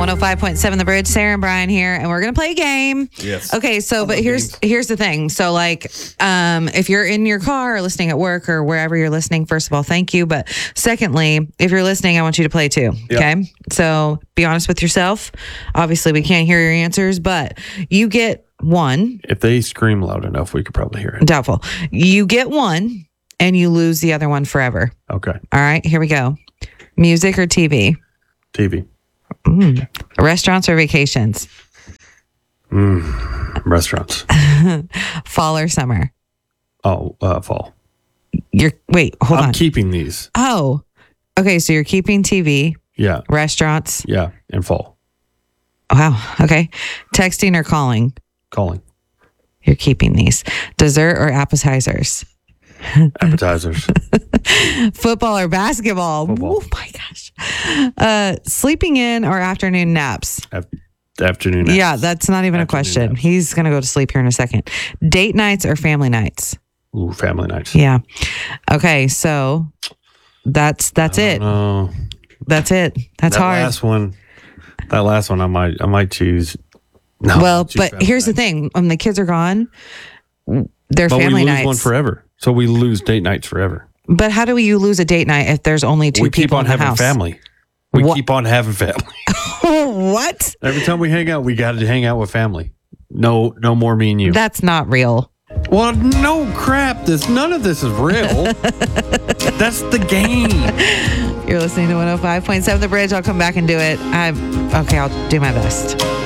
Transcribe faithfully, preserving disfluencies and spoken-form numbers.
one oh five point seven The Bridge. Sarah and Brian here, and we're going to play a game. Yes. Okay, so, I but love here's games. here's the thing. So, like, um, if you're in your car or listening at work or wherever you're listening, first of all, thank you. But secondly, if you're listening, I want you to play too. Yep. Okay? So, be honest with yourself. Obviously, we can't hear your answers, but you get one. If they scream loud enough, we could probably hear it. Doubtful. You get one, and you lose the other one forever. Okay. All right, here we go. Music or T V? T V. Mm. Restaurants or vacations? Mm. Restaurants. Fall or summer? Oh, uh, fall. You're wait, hold I'm on. keeping these. Oh, okay. So you're keeping T V, Yeah. restaurants. Yeah. And fall. Wow. Okay. Texting or calling? Calling. You're keeping these. Dessert or appetizers? Appetizers. Football or basketball? Football. Oh my gosh. Uh, sleeping in or afternoon naps? Af- afternoon. naps. Yeah, that's not even a Afternoon question. naps. He's gonna go to sleep here in a second. Date nights or family nights? Ooh, family nights. Yeah. Okay, so that's that's it. No. That's it. That's that hard. last one. That last one, I might, I might choose. No, well, I'll choose but family here's the nights. thing: when the kids are gone, they're But family we lose nights. one forever, so we lose date nights forever. But how do you lose a date night if there's only two we keep people on in the having house? family. We What? keep on having family. What? Every time we hang out, we got to hang out with family. No, no more me and you. That's not real. Well, no crap. This none of this is real. That's the game. You're listening to one oh five point seven The Bridge. I'll come back and do it. I okay. I'll do my best.